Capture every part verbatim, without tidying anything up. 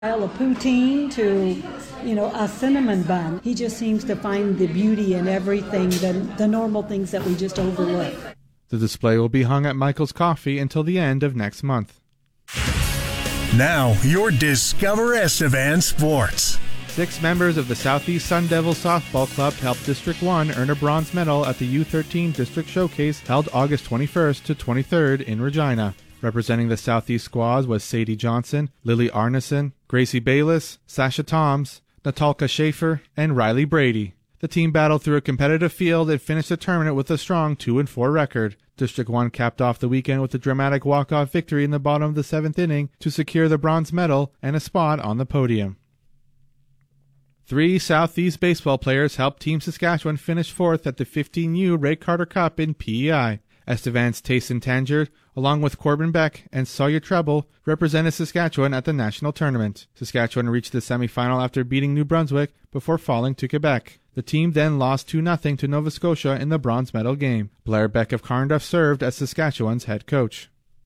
A poutine to, you know, a cinnamon bun. He just seems to find the beauty in everything, the, the normal things that we just overlook. The display will be hung at Michael's Coffee until the end of next month. Now, your Discover Estevan Sports. Six members of the Southeast Sun Devils Softball Club helped District one earn a bronze medal at the U thirteen District Showcase held August twenty-first to twenty-third in Regina. Representing the Southeast squads was Sadie Johnson, Lily Arneson, Gracie Bayless, Sasha Toms, Natalka Schaefer, and Riley Brady. The team battled through a competitive field and finished the tournament with a strong two and four record. District one capped off the weekend with a dramatic walk-off victory in the bottom of the seventh inning to secure the bronze medal and a spot on the podium. Three Southeast baseball players helped Team Saskatchewan finish fourth at the fifteen U Ray Carter Cup in P E I. Estevan's Tayson Tanger, along with Corbin Beck and Sawyer Treble, represented Saskatchewan at the national tournament. Saskatchewan reached the semifinal after beating New Brunswick before falling to Quebec. The team then lost two nothing to Nova Scotia in the bronze medal game. Blair Beck of Carnduff served as Saskatchewan's head coach.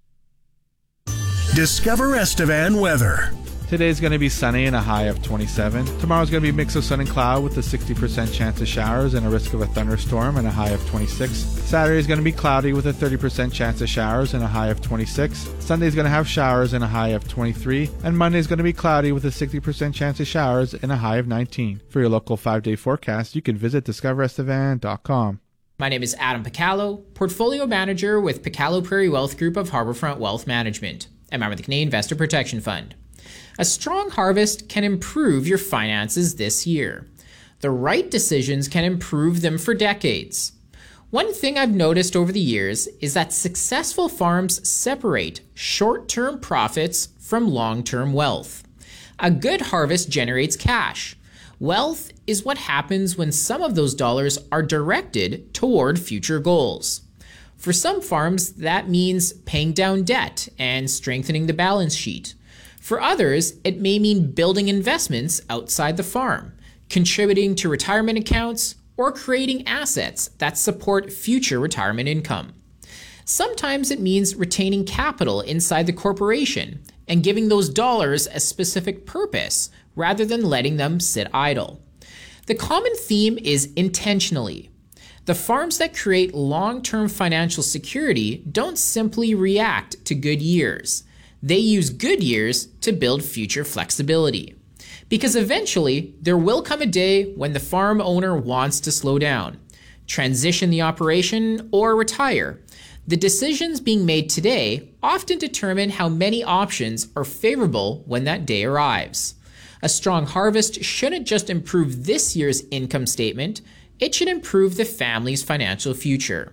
Discover Estevan weather. Today's going to be sunny and a high of twenty-seven. Tomorrow's going to be a mix of sun and cloud with a sixty percent chance of showers and a risk of a thunderstorm and a high of twenty-six. Saturday's going to be cloudy with a thirty percent chance of showers and a high of twenty-six. Sunday's going to have showers and a high of twenty-three. And Monday's going to be cloudy with a sixty percent chance of showers and a high of nineteen. For your local five-day forecast, you can visit discover estevan dot com. My name is Adam Picallo, Portfolio Manager with Picallo Prairie Wealth Group of Harbourfront Wealth Management, a member of the Canadian Investor Protection Fund. A strong harvest can improve your finances this year. The right decisions can improve them for decades. One thing I've noticed over the years is that successful farms separate short-term profits from long-term wealth. A good harvest generates cash. Wealth is what happens when some of those dollars are directed toward future goals. For some farms, that means paying down debt and strengthening the balance sheet. For others, it may mean building investments outside the farm, contributing to retirement accounts, or creating assets that support future retirement income. Sometimes it means retaining capital inside the corporation and giving those dollars a specific purpose rather than letting them sit idle. The common theme is intentionally. The farms that create long-term financial security don't simply react to good years. They use good years to build future flexibility. Because eventually, there will come a day when the farm owner wants to slow down, transition the operation, or retire. The decisions being made today often determine how many options are favorable when that day arrives. A strong harvest shouldn't just improve this year's income statement, it should improve the family's financial future.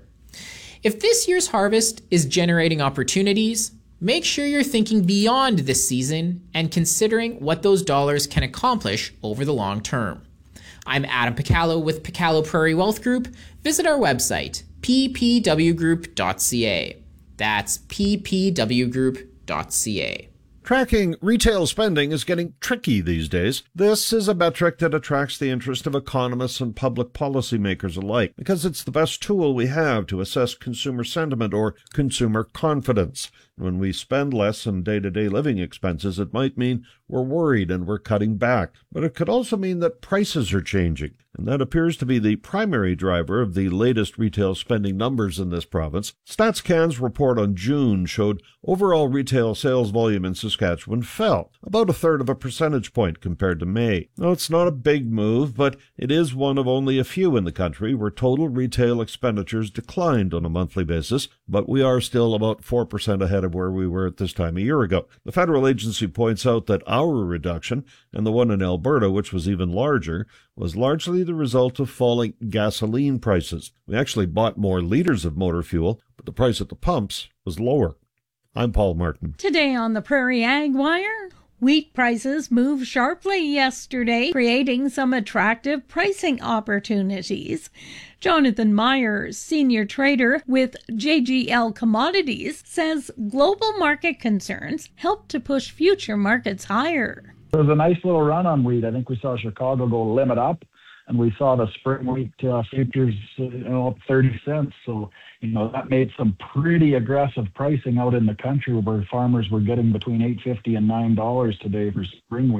If this year's harvest is generating opportunities, make sure you're thinking beyond this season and considering what those dollars can accomplish over the long term. I'm Adam Picallo with Picallo Prairie Wealth Group. Visit our website, p p w group dot c a. That's p p w group dot c a. Tracking retail spending is getting tricky these days. This is a metric that attracts the interest of economists and public policymakers alike because it's the best tool we have to assess consumer sentiment or consumer confidence. When we spend less on day-to-day living expenses, it might mean we're worried and we're cutting back. But it could also mean that prices are changing, and that appears to be the primary driver of the latest retail spending numbers in this province. StatsCan's report on June showed overall retail sales volume in Saskatchewan fell about a third of a percentage point compared to May. Now, it's not a big move, but it is one of only a few in the country where total retail expenditures declined on a monthly basis, but we are still about four percent ahead of where we were at this time a year ago. The federal agency points out that our reduction, and the one in Alberta, which was even larger, was largely the result of falling gasoline prices. We actually bought more liters of motor fuel, but the price at the pumps was lower. I'm Paul Martin. Today on the Prairie Ag Wire, wheat prices moved sharply yesterday, creating some attractive pricing opportunities. Jonathan Myers, senior trader with J G L Commodities, says global market concerns helped to push future markets higher. There was a nice little run on wheat. I think we saw Chicago go limit up and we saw the spring wheat uh, futures uh, you know, up thirty cents. So, you know, that made some pretty aggressive pricing out in the country where farmers were getting between eight fifty and nine dollars today for spring wheat.